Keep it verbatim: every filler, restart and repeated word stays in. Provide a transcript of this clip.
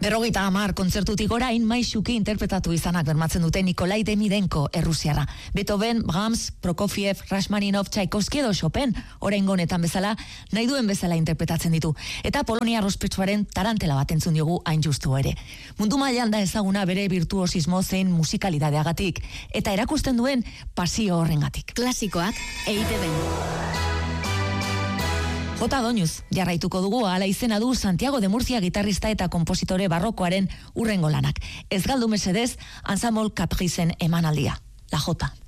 Berrogeita hamar kontzertutik orain maisuki interpretatu izanak bermatzen dute Nikolai Demidenko errusiarra. Beethoven, Brahms, Prokofiev, Rachmaninov, Tchaikovsky edo Chopin oraingo honetan bezala nahi duen bezala interpretatzen ditu. Eta Polonia ospetsuaren tarantela bat entzun diogu hain justu ere. Mundu mailan da ezaguna bere virtuosismo zein musikalidadeagatik eta erakusten duen pasio horrengatik. Klasikoak E I Te Be. Jota Doñuz, jarraituko dugu hala izena du Santiago de Murcia gitarrista eta konpositore barrokoaren urrengo lanak. Ez galdu mesedez, Ensemble Capricen emanaldia. La Jota.